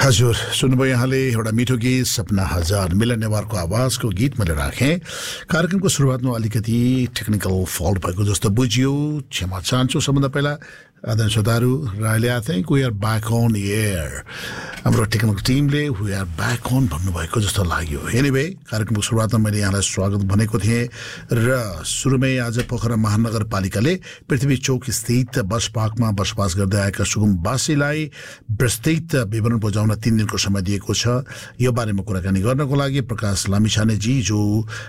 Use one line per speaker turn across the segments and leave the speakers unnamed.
हजुर सुन्नुभयो यहाँले एउटा मिठो गीत सपना हजार मिलन नेवारको आवाजको गीत मैले राखेँ। कार्यक्रमको सुरुवातमा अलिकति टेक्निकल फल्ट भएको जस्तो बुझियो, क्षमा चाहन्छु। सबभन्दा पहिला आदरणीय श्रोताहरू, अहिले I think we are back on air. हाम्रो टेक्निकल टिमले वी आर ब्याक अन भन्नुभएको जस्तो लाग्यो। एनिवे, कार्यक्रमको सुरुवातमा मैले यहाँलाई स्वागत भनेको थिएँ र सुरुमै आज पोखरा महानगरपालिकाले पृथ्वी चौक स्थित बस पार्कमा बसोबास गर्दै आएका सुगमवासीलाई विस्तृत विवरण बुझाउन 3 दिनको समय दिएको छ। यो बारेमा कुराकानी गर्नको लागि प्रकाश लामिछानेजी जो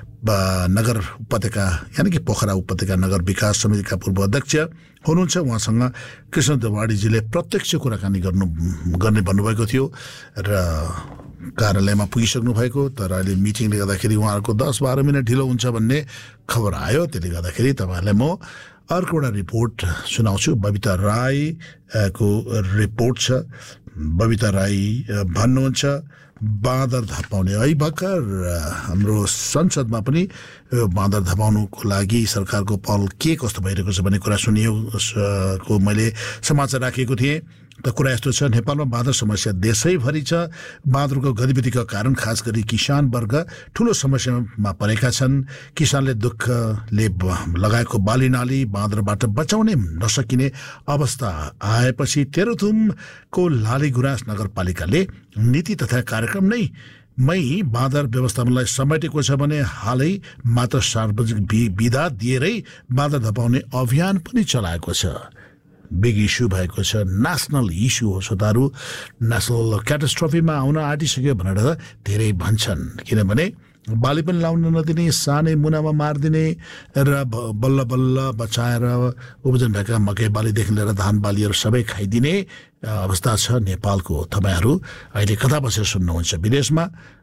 नगर उपत्यका यानि कि पोखरा उपत्यका नगर विकास समितिका पूर्व अध्यक्ष हुनुहुन्छ, उहाँसँग कृष्ण देवाडीजीले प्रत्यक्ष कुराकानी गर्ने भन्नुभएको थियो र कार्यालयमा पुगिसक्नु भएको। तर अहिले मिटिङले गर्दाखेरि उहाँहरूको 10-12 मिनट ढिलो हुन्छ भन्ने खबर आयो। त्यसले गर्दाखेरि तपाईँहरूलाई म अर्को एउटा रिपोर्ट सुनाउँछु। बबिता राईको रिपोर्ट छ। बबिता राई भन्नुहुन्छ बाँदर धपाउने। अहिले भर्खर हाम्रो संसदमा पनि बाँदर धपाउनुको लागि सरकारको पहल के कस्तो भइरहेको छ भन्ने कुरा सुनियो को मैले समाचार राखेको थिएँ। त कुरा यस्तो छ, नेपालमा बाँदर समस्या देशैभरि छ। बाँदरको गतिविधिका कारण खास गरी किसान वर्ग ठुलो समस्यामा परेका छन्। किसानले दुःखले लगाएको बाली नाली बाँदरबाट बचाउनै नसकिने अवस्था आएपछि तेह्रथुमको लालीगुराँस नगरपालिकाले नीति तथा कार्यक्रम नै बाँदर व्यवस्थापनलाई समेटेको छ भने हालै मात्र सार्वजनिक विधा दिएरै बाँदर धपाउने अभियान पनि चलाएको छ। बिग इस्यु भएको छ, नेसनल इस्यु हो श्रोताहरू। नेसनल क्याटास्ट्रोफीमा आउन आँटिसक्यो भनेर धेरै भन्छन्, किनभने बाली पनि लाउन नदिने, सानै मुनामा मारिदिने र बल्ल बल्ल बचाएर उब्जन भएका मकै बालीदेखि लिएर धान बालीहरू सबै खाइदिने अवस्था छ नेपालको। तपाईँहरू अहिले कता बसेर सुन्नुहुन्छ? विदेशमा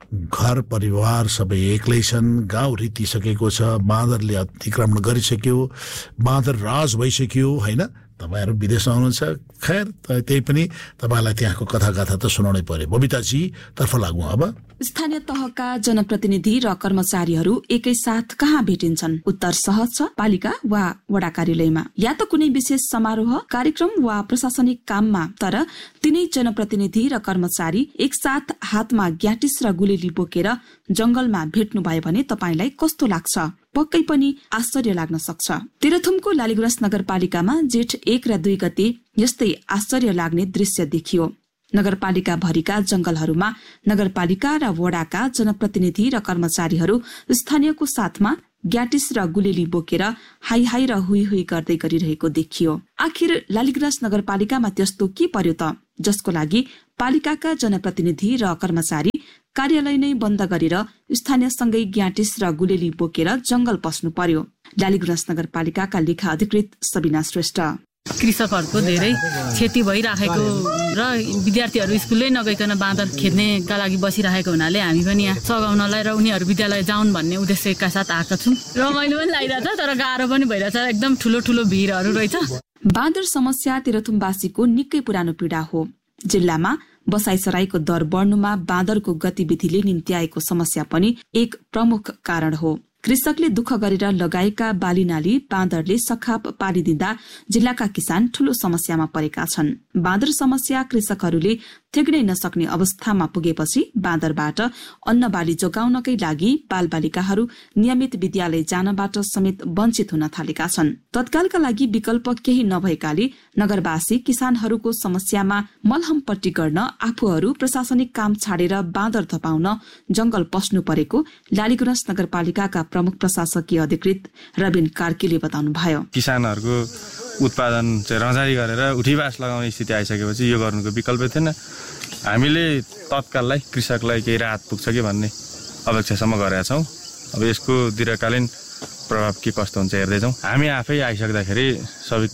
घर परिवार सबै एक्लै छन्, गाउँ रितिसकेको छ, बाँदरले अतिक्रमण गरिसक्यो, बाँदर राज भइसक्यो होइन। तपाईँहरू विदेशमा हुनुहुन्छ, खैर त्यही पनि तपाईँलाई त्यहाँको कथागाथा त सुनाउनै पर्यो। बबिताजी तर्फ लागौँ अब।
स्थानीय तहका जनप्रतिनिधि र कर्मचारीहरू एकैसाथ कहाँ भेटिन्छन्? उत्तर सहज छ, पालिका वा वडा कार्यालयमा, या त कुनै विशेष समारोह कार्यक्रम वा प्रशासनिक काममा। तर तिनै जनप्रतिनिधि र कर्मचारी एकसाथ हातमा ग्याटिस र गुलेली बोकेर जंगलमा भेट्नु भयो भने तपाईलाई कस्तो लाग्छ? पक्कै पनि आश्चर्य लाग्न सक्छ। तेह्रथुमको लालीगुराँस नगरपालिकामा जेठ 1 र 2 गते यस्तै आश्चर्य लाग्ने दृश्य देखियो। नगरपालिका भरिका जंगलहरूमा नगरपालिका र वडाका जनप्रतिनिधि र कर्मचारीहरू स्थानीयको साथमा ग्याटिस र गुलेली बोकेर हाई हाई र हुई हुई गर्दै गरिरहेको देखियो। आखिर लालीगुराँस नगरपालिकामा त्यस्तो के पर्यो त जसको लागि पालिकाका जनप्रतिनिधि र कर्मचारी कार्यालय नै बन्द गरेर स्थानीयसँगै ग्याटिस र गुलेली बोकेर जंगल पस्नु पर्यो? लालीगुराँस नगरपालिकाका लेखा अधिकृत सबिना श्रेष्ठ।
कृषकहरूको धेरै क्षति भइराखेको र विद्यार्थीहरू स्कुलै नगइकन बाँदर खेद्नेका लागि बसिरहेको हुनाले हामी पनि यहाँ सघाउनलाई र उनीहरू विद्यालय जाउन् भन्ने उद्देश्यका साथ आएका छौँ। रमाइलो पनि लागिरहेछ, तर गाह्रो पनि भइरहेछ। एकदम ठुलो ठुलो भिरहरू रहेछ।
बाँदर समस्या तेह्रथुमवासीको निकै पुरानो पीडा हो। जिल्लामा बसाइसराईको दर बढ्नुमा बाँदरको गतिविधिले निम्ति आएको समस्या पनि एक प्रमुख कारण हो। कृषकले दुःख गरेर लगाएका बालीनाली बाँदरले सखाप पारिदिँदा जिल्लाका किसान ठूलो समस्यामा परेका छन्। बाँदर समस्या कृषकहरूले टेक्नै नसक्ने अवस्थामा पुगेपछि बाँदरबाट अन्न बाली जोगाउनकै लागि बालबालिकाहरू नियमित विद्यालय जानबाट समेत वञ्चित हुन थालेका छन्। तत्कालका लागि विकल्प केही नभएकाले नगरवासी किसानहरूको समस्यामा मलहमपट्टी गर्न आफूहरू प्रशासनिक काम छाडेर बाँदर धपाउन जंगल पस्नु परेको लालीगुराँस नगरपालिकाका प्रमुख प्रशासकीय अधिकृत रबिन कार्कीले बताउनुभयो।
किसानहरूको उत्पादन चाहिँ रजारी गरेर उठीवास लगाउने स्थिति आइसकेपछि यो गर्नुको विकल्प थिएन। हामीले तत्काललाई कृषकलाई केही राहत पुग्छ कि भन्ने अपेक्षासम्म गरेका छौँ। अब यसको दीर्घकालीन प्रभाव के कस्तो हुन्छ हेर्दैछौँ। हामी आफै आइसक्दाखेरि सबै